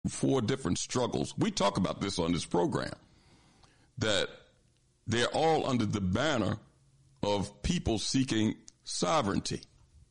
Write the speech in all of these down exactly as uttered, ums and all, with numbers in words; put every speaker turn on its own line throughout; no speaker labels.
four different struggles. We talk about this on this program, that they're all under the banner of people seeking sovereignty.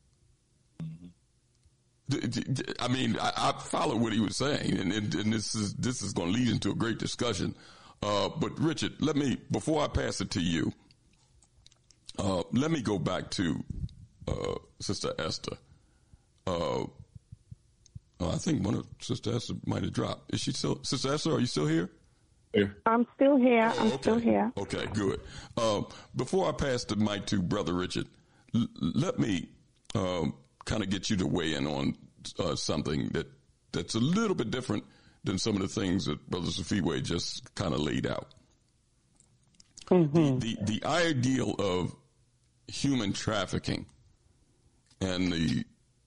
I mean, I, I follow what he was saying, and, and, and this is this is going to lead into a great discussion. Uh, but Richard, let me, before I pass it to you, uh, let me go back to uh, Sister Esther. Uh, I think one of Sister Esther might have dropped. Is she still, Sister Esther? Are you still here?
Yeah. I'm still here. I'm
okay.
still here.
Okay, good. Uh, before I pass the mic to Brother Richard, l- let me um, kind of get you to weigh in on uh, something that that's a little bit different than some of the things that Brother Safiwe just kind of laid out.
Mm-hmm.
The, the the ideal of human trafficking and the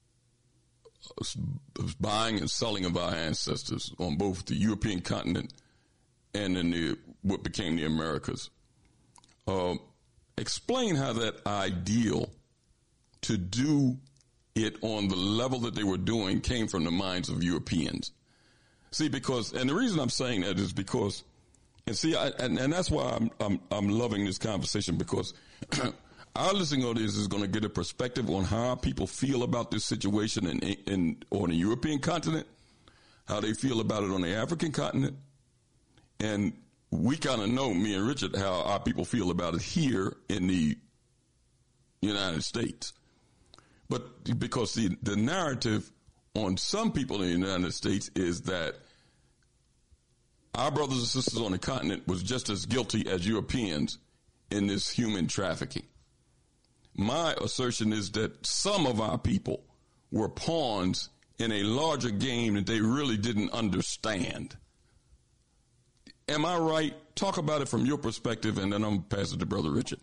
buying and selling of our ancestors on both the European continent and in the what became the Americas. Uh, explain how that ideal to do it on the level that they were doing came from the minds of Europeans. See, because, and the reason I'm saying that is because, and see, I, and, and that's why I'm, I'm, I'm loving this conversation, because our listening audience is going to get a perspective on how people feel about this situation in, in, on the European continent, how they feel about it on the African continent. And we kind of know, me and Richard, how our people feel about it here in the United States. But because the, the narrative on some people in the United States is that our brothers and sisters on the continent was just as guilty as Europeans in this human trafficking. My assertion is that some of our people were pawns in a larger game that they really didn't understand. Am I right? Talk about it from your perspective, and then I'm going to pass it to Brother Richard.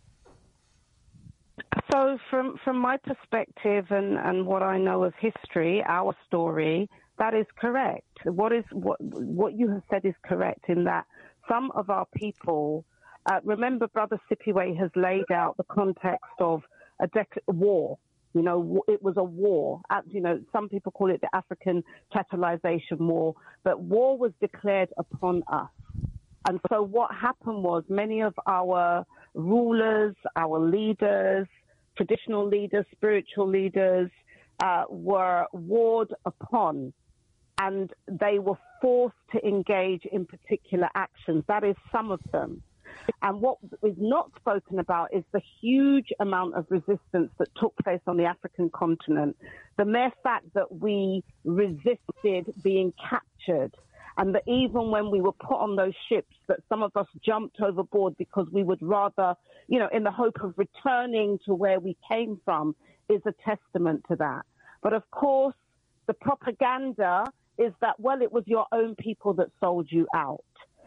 So from from my perspective and, and what I know of history, our story, that is correct. What is what what you have said is correct in that some of our people, uh, remember Brother Sipiwe has laid out the context of a dec- war. You know, it was a war. You know, some people call it the African chattelization war, but war was declared upon us. And so what happened was many of our rulers, our leaders, traditional leaders, spiritual leaders, uh, were warred upon, and they were forced to engage in particular actions. That is some of them. And what is not spoken about is the huge amount of resistance that took place on the African continent. The mere fact that we resisted being captured, and that even when we were put on those ships, that some of us jumped overboard because we would rather, you know, in the hope of returning to where we came from, is a testament to that. But of course, the propaganda is that, well, it was your own people that sold you out.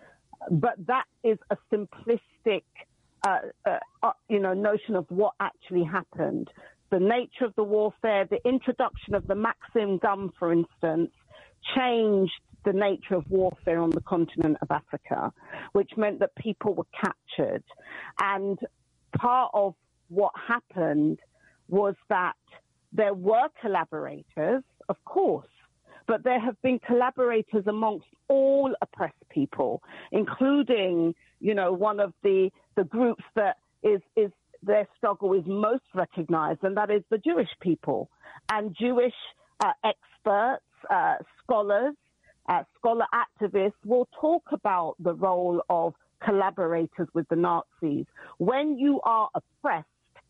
But that is a simplistic, uh, uh, uh, you know, notion of what actually happened. The nature of the warfare, the introduction of the Maxim gun, for instance, changed the nature of warfare on the continent of Africa, which meant that people were captured. And part of what happened was that there were collaborators, of course, but there have been collaborators amongst all oppressed people, including, you know, one of the, the groups that is, is their struggle is most recognized, and that is the Jewish people. And Jewish uh, experts, uh, scholars, uh, scholar activists will talk about the role of collaborators with the Nazis. When you are oppressed,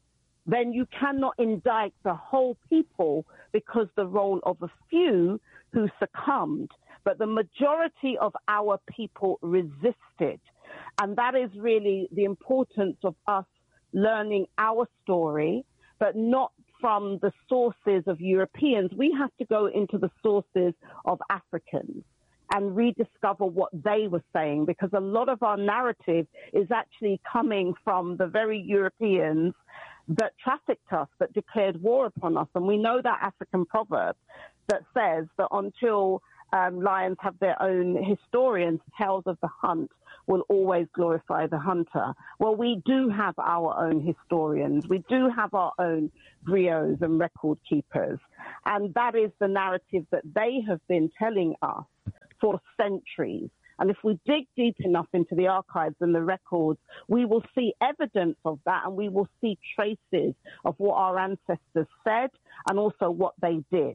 then you cannot indict the whole people because the role of a few who succumbed. But the majority of our people resisted. And that is really the importance of us learning our story, but not from the sources of Europeans. We have to go into the sources of Africans and rediscover what they were saying, because a lot of our narrative is actually coming from the very Europeans that trafficked us, that declared war upon us. And we know that African proverb that says that until um, lions have their own historians, tales of the hunt will always glorify the hunter. Well, we do have our own historians. We do have our own griots and record keepers. And that is the narrative that they have been telling us for centuries. And if we dig deep enough into the archives and the records, we will see evidence of that, and we will see traces of what our ancestors said and also what they did.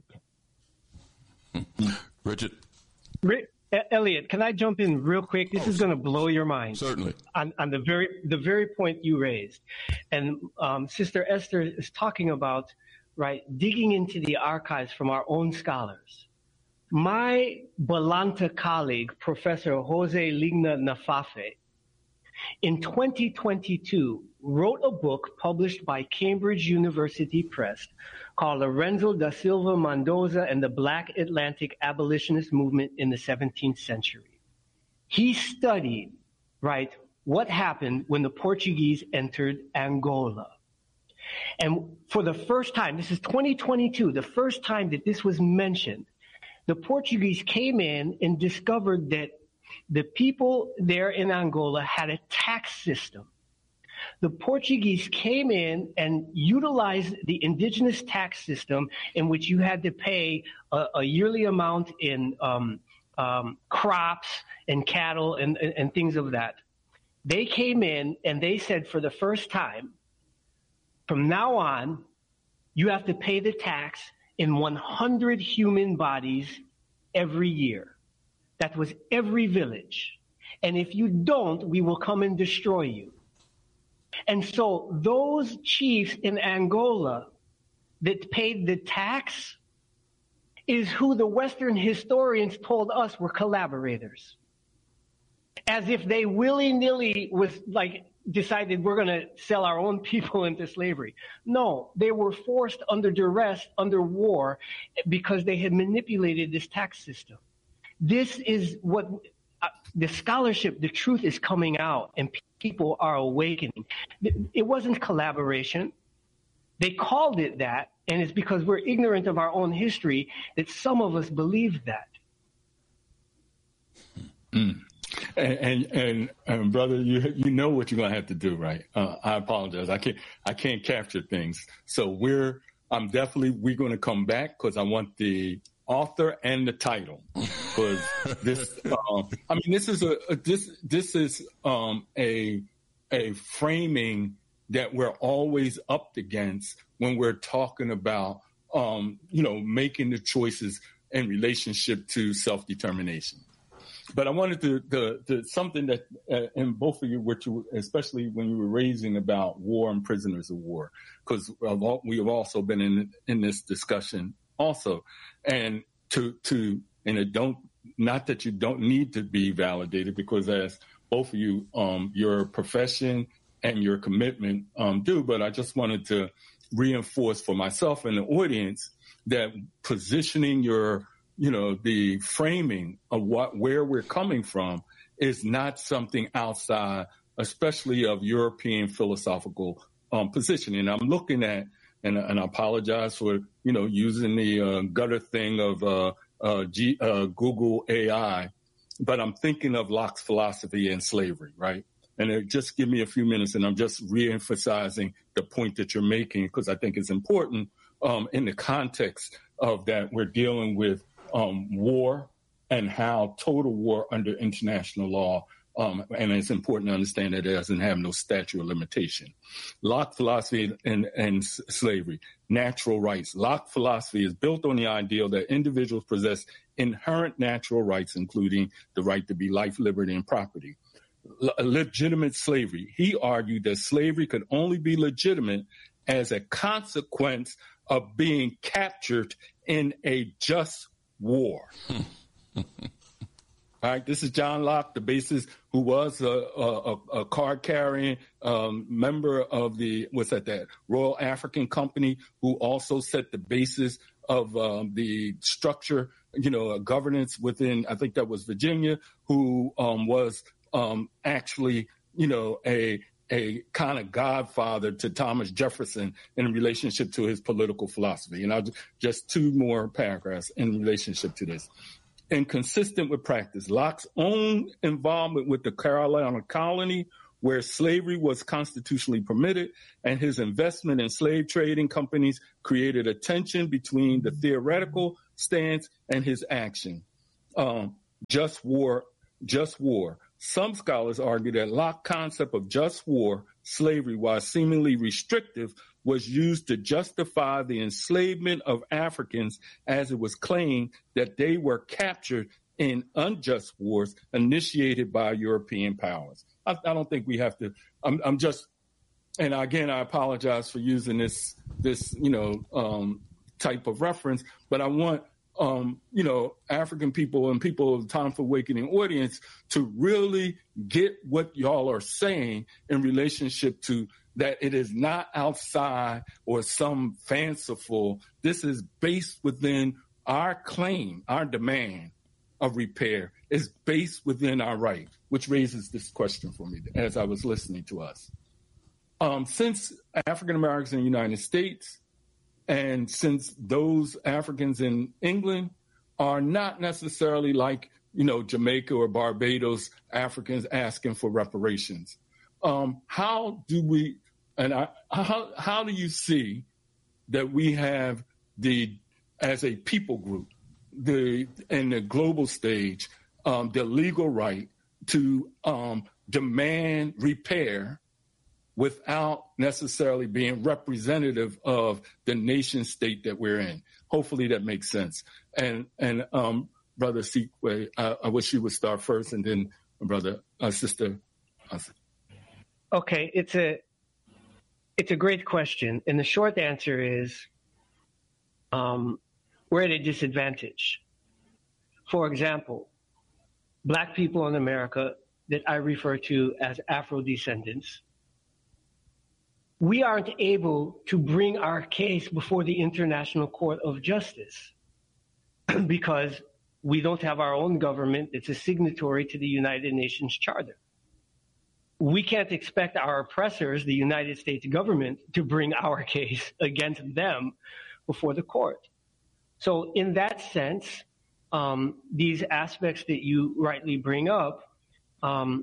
Richard?
Rick, Elliot, can I jump in real quick? This oh, is going to blow your mind.
Certainly. On,
on the very the very point you raised. And um, Sister Esther is talking about, right, digging into the archives from our own scholars. My Bolanta colleague, Professor Jose Ligna Nafafe, in twenty twenty-two wrote a book published by Cambridge University Press called Lorenzo da Silva Mendoza and the Black Atlantic Abolitionist Movement in the seventeenth century. He studied, right, what happened when the Portuguese entered Angola. And for the first time, this is twenty twenty-two, the first time that this was mentioned, the Portuguese came in and discovered that the people there in Angola had a tax system. The Portuguese came in and utilized the indigenous tax system in which you had to pay a, a yearly amount in um, um, crops and cattle and, and, and things of that. They came in and they said for the first time, from now on, you have to pay the tax in one hundred human bodies every year. That was every village. And if you don't, we will come and destroy you. And so those chiefs in Angola that paid the tax is who the Western historians told us were collaborators. As if they willy-nilly was like decided we're going to sell our own people into slavery. No, they were forced under duress, under war, because they had manipulated this tax system. This is what uh, the scholarship, the truth is coming out, and people are awakening. It wasn't collaboration. They called it that, and it's because we're ignorant of our own history that some of us believe that.
Mm. And, and, and, and brother, you you know what you're gonna have to do, right? Uh, I apologize. I can't I can't capture things. So we're I'm definitely we're going to come back because I want the author and the title, because this um, I mean this is a, a this this is um, a a framing that we're always up against when we're talking about um, you know making the choices in relationship to self-determination. But I wanted to, to, to something that, uh, in both of you, which you, especially when you were raising about war and prisoners of war, because we have also been in in this discussion also, and to to and it don't not that you don't need to be validated, because as both of you, um, your profession and your commitment um, do. But I just wanted to reinforce for myself and the audience that positioning your you know, the framing of what, where we're coming from is not something outside, especially of European philosophical um, positioning. I'm looking at, and, and I apologize for, you know, using the uh, gutter thing of uh, uh, G, uh, Google A I, but I'm thinking of Locke's philosophy and slavery, right? And it, just give me a few minutes, and I'm just reemphasizing the point that you're making, because I think it's important um, in the context of that we're dealing with Um, war and how total war under international law, um, and it's important to understand that it doesn't have no statute of limitation. Locke philosophy and, and slavery, natural rights. Locke philosophy is built on the ideal that individuals possess inherent natural rights, including the right to be life, liberty, and property. L- legitimate slavery. He argued that slavery could only be legitimate as a consequence of being captured in a just war. All right, this is John Locke, the basis, who was a, a, a card-carrying um, member of the, what's that, that Royal African Company, who also set the basis of um, the structure, you know, a governance within, I think that was Virginia, who um, was um, actually, you know, a a kind of godfather to Thomas Jefferson in relationship to his political philosophy. And I'll just two more paragraphs in relationship to this. and consistent with practice. Locke's own involvement with the Carolina colony, where slavery was constitutionally permitted, and his investment in slave trading companies created a tension between the theoretical stance and his action. Um, just war, just war. Some scholars argue that Locke's concept of just war, slavery, while seemingly restrictive, was used to justify the enslavement of Africans, as it was claimed that they were captured in unjust wars initiated by European powers. I, I don't think we have to. I'm, I'm just, and again, I apologize for using this this you know um, type of reference, but I want um, you know African people and people of the Time for Awakening audience to really get what y'all are saying in relationship to that. It is not outside or some fanciful. This is based within our claim, our demand of repair is based within our right, which raises this question for me as I was listening to us. Um, since African Americans in the United States and since those Africans in England are not necessarily like, you know, Jamaica or Barbados Africans asking for reparations, um, how do we, and I, how, how do you see that we have the, as a people group, the in the global stage, um, the legal right to um, demand repair without necessarily being representative of the nation state that we're in? Hopefully that makes sense. And and um, Brother Sikwe, I, I wish you would start first, and then Brother uh, Sister. Uh,
okay, it's a it's a great question, and the short answer is, um. we're at a disadvantage. For example, Black people in America that I refer to as Afro-descendants, we aren't able to bring our case before the International Court of Justice because we don't have our own government that's a signatory to the United Nations Charter. We can't expect our oppressors, the United States government, to bring our case against them before the court. So in that sense, um, these aspects that you rightly bring up um,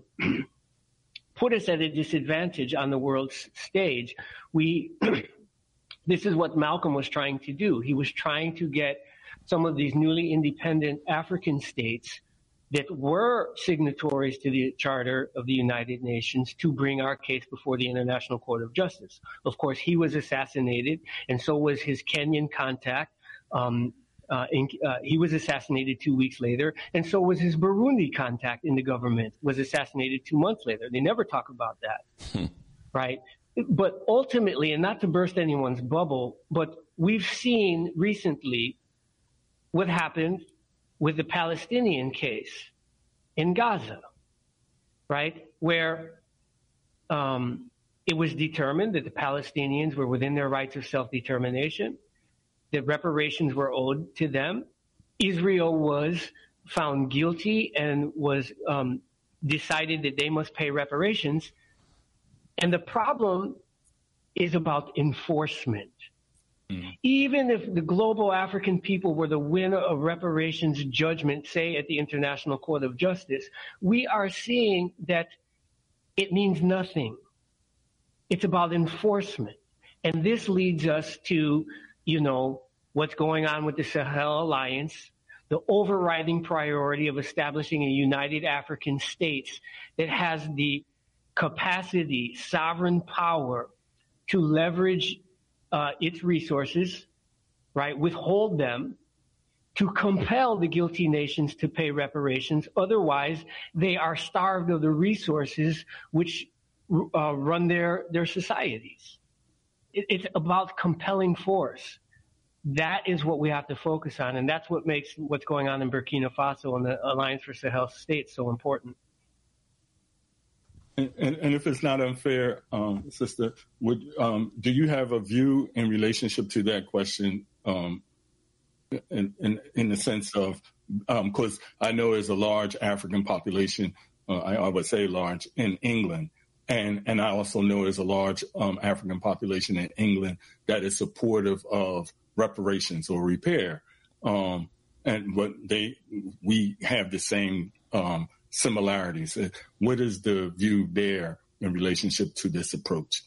put us at a disadvantage on the world stage. We, this is what Malcolm was trying to do. He was trying to get some of these newly independent African states that were signatories to the Charter of the United Nations to bring our case before the International Court of Justice. Of course, he was assassinated, and so was his Kenyan contact. Um, uh, in, uh, he was assassinated two weeks later, and so was his Burundi contact in the government, was assassinated two months later. They never talk about that, right? But ultimately, and not to burst anyone's bubble, but we've seen recently what happened with the Palestinian case in Gaza, right? Where um, it was determined that the Palestinians were within their rights of self-determination, that reparations were owed to them. Israel was found guilty and was um, decided that they must pay reparations. And the problem is about enforcement. Mm. Even if the global African people were the winner of reparations judgment, say at the International Court of Justice, we are seeing that it means nothing. It's about enforcement. And this leads us to, you know, what's going on with the Sahel Alliance, the overriding priority of establishing a united African states that has the capacity, sovereign power to leverage uh, its resources, right, withhold them, to compel the guilty nations to pay reparations. Otherwise, they are starved of the resources which uh, run their, their societies. It, it's about compelling force. That is what we have to focus on, and that's what makes what's going on in Burkina Faso and the Alliance for Sahel States so important.
And, and, and if it's not unfair, um, Sister, would um, do you have a view in relationship to that question, um, in, in in the sense of, because um, I know there's a large African population, uh, I, I would say large, in England, and and I also know there's a large um, African population in England that is supportive of reparations or repair. Um, and but they we have the same um, similarities. What is the view there in relationship to this approach?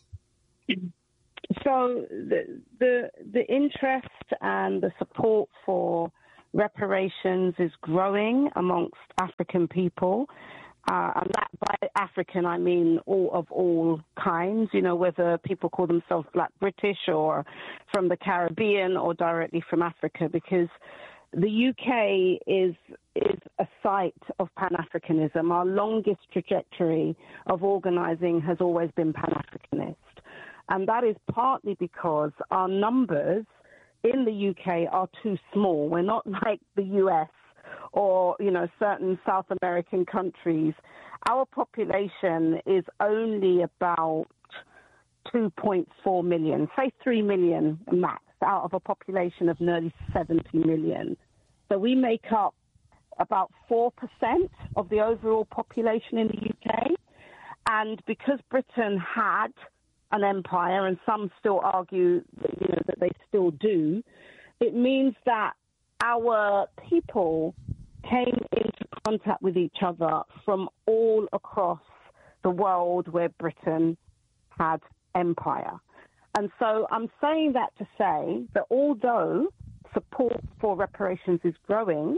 So the the, the interest and the support for reparations is growing amongst African people. Uh, and that by African, I mean all of all kinds, you know, whether people call themselves Black British or from the Caribbean or directly from Africa, because the U K is is a site of Pan-Africanism. Our longest trajectory of organizing has always been Pan-Africanist. And that is partly because our numbers in the U K are too small. We're not like the U S or, you know, certain South American countries. Our population is only about two point four million, say three million max, out of a population of nearly seventy million. So we make up about four percent of the overall population in the U K. And because Britain had an empire, and some still argue that, you know, that they still do, it means that our people came into contact with each other from all across the world where Britain had empire. And so I'm saying that to say that although support for reparations is growing,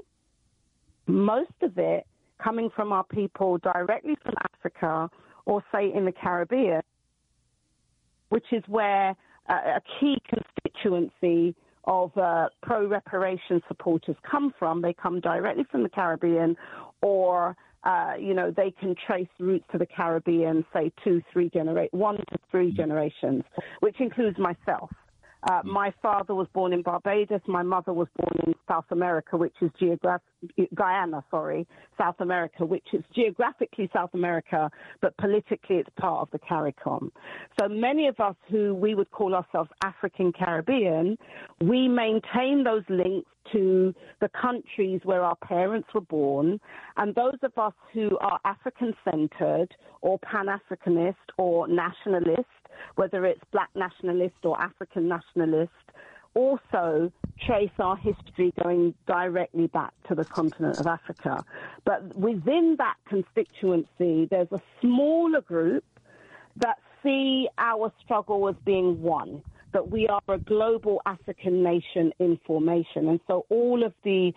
most of it coming from our people directly from Africa or, say, in the Caribbean, which is where uh, a key constituency of uh, pro-reparation supporters come from. They come directly from the Caribbean, or, uh, you know, they can trace roots to the Caribbean, say, two, three genera- one to three generations, which includes myself. Uh, my father was born in Barbados. My mother was born in South America, which is geograph- Guyana, sorry, South America, which is geographically South America, but politically it's part of the CARICOM. So many of us who we would call ourselves African Caribbean, we maintain those links to the countries where our parents were born. And those of us who are African-centered or Pan-Africanist or nationalist, whether it's Black nationalist or African nationalist, also trace our history going directly back to the continent of Africa. But within that constituency, there's a smaller group that see our struggle as being one, that we are a global African nation in formation. And so all of the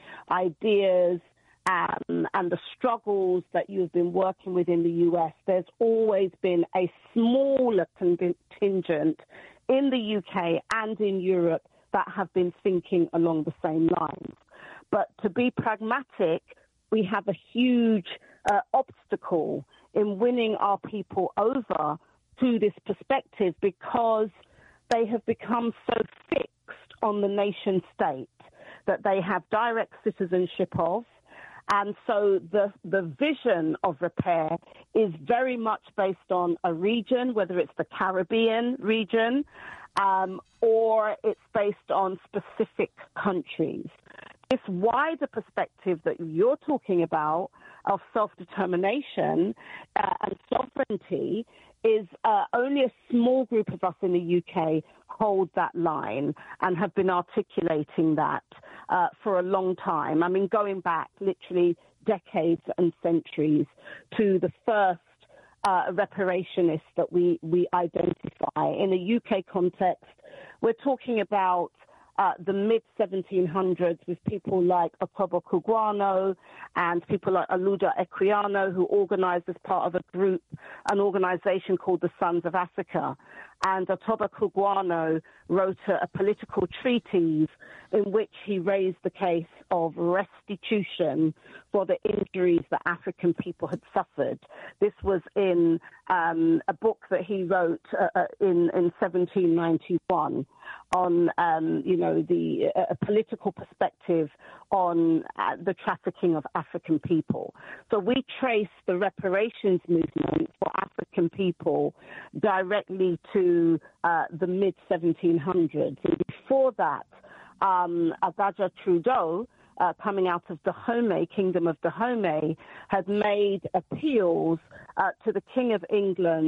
ideas Um, and the struggles that you've been working with in the U S, there's always been a smaller contingent in the U K and in Europe that have been thinking along the same lines. But to be pragmatic, we have a huge uh, obstacle in winning our people over to this perspective because they have become so fixed on the nation state that they have direct citizenship of. And so the the vision of repair is very much based on a region, whether it's the Caribbean region um, or it's based on specific countries. This wider perspective that you're talking about of self-determination uh, and sovereignty is uh, only a small group of us in the U K hold that line and have been articulating that uh, for a long time. I mean, going back literally decades and centuries to the first uh, reparationists that we, we identify. In a U K context, we're talking about Uh, the mid seventeen hundreds with people like Otobo Kugwano and people like Oluda Equiano, who organized as part of a group, an organization called the Sons of Africa. And Otobo Kugwano wrote a, a political treatise in which he raised the case of restitution for the injuries that African people had suffered. This was in um, a book that he wrote uh, in, in seventeen ninety-one on, um, you know, the uh, a political perspective on uh, the trafficking of African people. So we trace the reparations movement for African people directly to uh, the mid seventeen hundreds. And before that, um, Abaja Trudeau, uh, coming out of Dahomey, Kingdom of Dahomey, had made appeals uh, to the King of England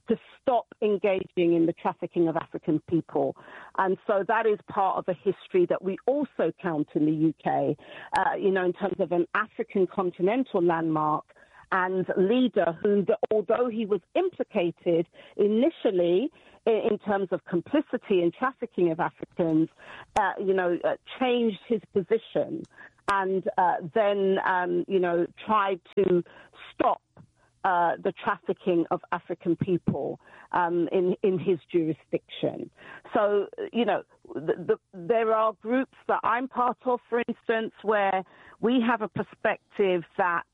to stop engaging in the trafficking of African people. And so that is part of a history that we also count in the U K, uh, you know, in terms of an African continental landmark and leader who, although he was implicated initially in terms of complicity in trafficking of Africans, uh, you know, uh, changed his position and uh, then, um, you know, tried to stop Uh, the trafficking of African people um, in, in his jurisdiction. So, you know, the, the, there are groups that I'm part of, for instance, where we have a perspective that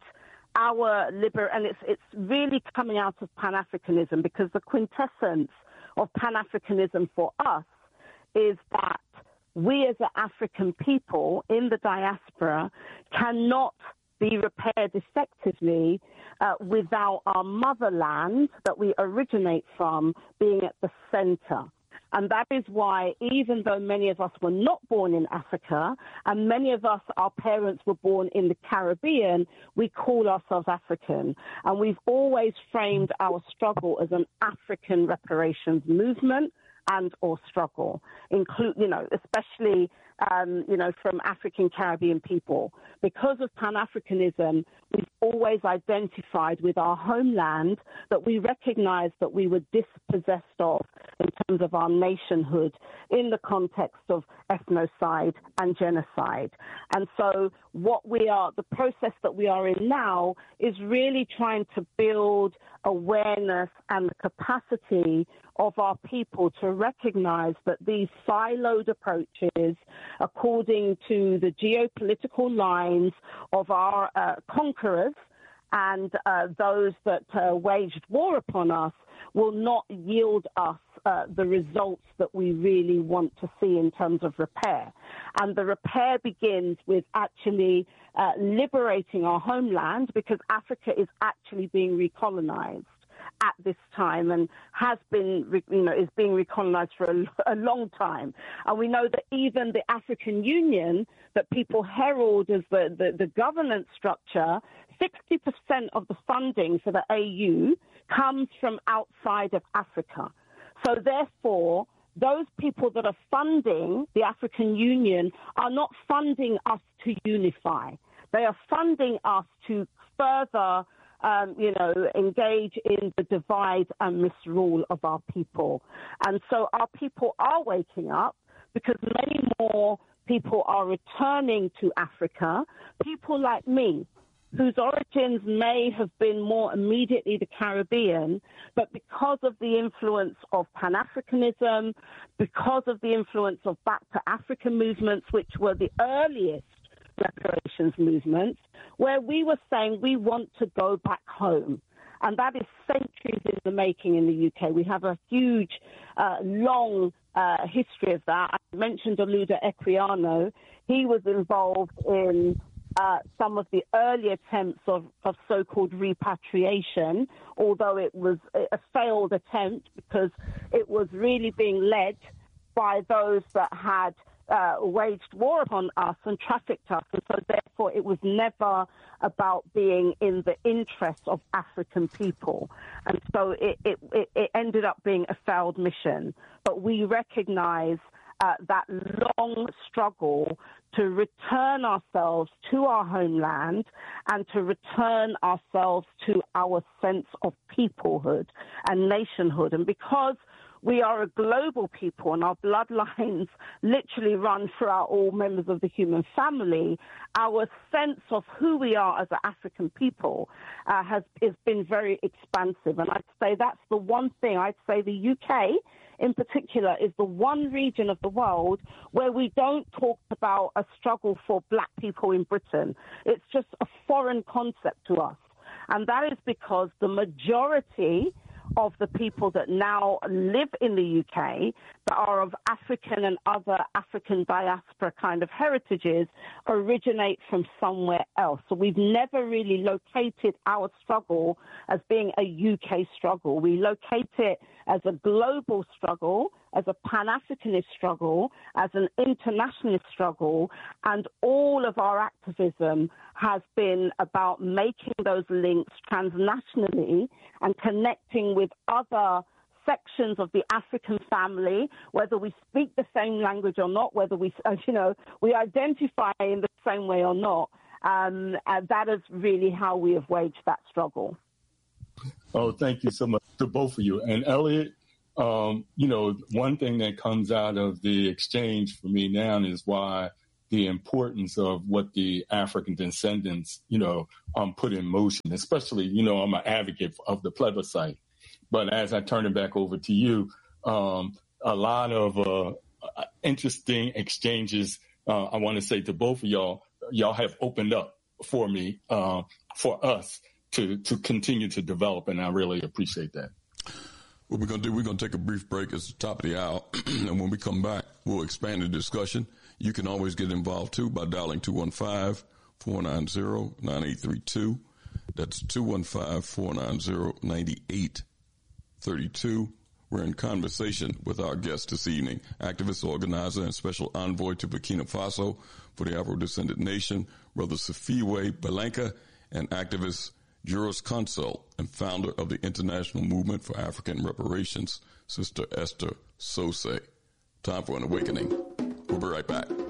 our liber and it's it's really coming out of Pan-Africanism, because the quintessence of Pan-Africanism for us is that we as an African people in the diaspora cannot be repaired effectively uh, without our motherland that we originate from being at the center. And that is why, even though many of us were not born in Africa, and many of us, our parents were born in the Caribbean, we call ourselves African. And we've always framed our struggle as an African reparations movement and or struggle, include, you know, especially, um, you know, from African Caribbean people. Because of Pan-Africanism, we've always identified with our homeland that we recognize that we were dispossessed of in terms of our nationhood in the context of ethnocide and genocide. And so what we are, the process that we are in now is really trying to build awareness and the capacity of our people to recognize that these siloed approaches, according to the geopolitical lines of our uh, conquerors and uh, those that uh, waged war upon us, will not yield us uh, the results that we really want to see in terms of repair. And the repair begins with actually uh, liberating our homeland, because Africa is actually being recolonized at this time and has been, you know, is being recolonized for a, a long time. And we know that even the African Union that people herald as the, the, the governance structure, sixty percent of the funding for the A U comes from outside of Africa. So therefore, those people that are funding the African Union are not funding us to unify. They are funding us to further Um, you know, engage in the divide and misrule of our people. And so our people are waking up, because many more people are returning to Africa, people like me, whose origins may have been more immediately the Caribbean, but because of the influence of Pan-Africanism, because of the influence of Back to Africa movements, which were the earliest reparations movements, where we were saying we want to go back home. And that is centuries in the making in the U K. We have a huge, uh, long uh, history of that. I mentioned Oluda Equiano. He was involved in uh, some of the early attempts of, of so-called repatriation, although it was a failed attempt, because it was really being led by those that had Uh, waged war upon us and trafficked us. And so therefore it was never about being in the interest of African people. And so it, it, it ended up being a failed mission. But we recognize uh, that long struggle to return ourselves to our homeland and to return ourselves to our sense of peoplehood and nationhood. And because we are a global people and our bloodlines literally run throughout all members of the human family, our sense of who we are as an African people uh, has, has been very expansive. And I'd say that's the one thing, I'd say the U K in particular is the one region of the world where we don't talk about a struggle for black people in Britain. It's just a foreign concept to us. And that is because the majority of the people that now live in the U K that are of African and other African diaspora kind of heritages originate from somewhere else. So we've never really located our struggle as being a U K struggle. We locate it as a global struggle, as a Pan-Africanist struggle, as an internationalist struggle, and all of our activism has been about making those links transnationally and connecting with other sections of the African family, whether we speak the same language or not, whether we, you know, we identify in the same way or not. Um, and that is really how we have waged that struggle.
Oh, thank you so much to both of you. And Elliot, um, you know, one thing that comes out of the exchange for me now is why the importance of what the African descendants, you know, um, put in motion, especially, you know, I'm an advocate of the plebiscite. But as I turn it back over to you, um, a lot of uh, interesting exchanges, uh, I want to say to both of y'all, y'all have opened up for me, uh, for us to, to continue to develop, and I really appreciate that.
What we're going to do, we're going to take a brief break. It's the top of the hour, and when we come back, we'll expand the discussion. You can always get involved, too, by dialing two one five, four nine zero, nine eight three two. That's two one five, four nine zero, nine eight three two. We're in conversation with our guest this evening, activist, organizer, and special envoy to Burkina Faso for the Afro-descendant nation, Brother Sifiwe Balenka, and activist, jurisconsult, and founder of the International Movement for African Reparations, Sister Esther Sosay. Time for an awakening. We'll be right back.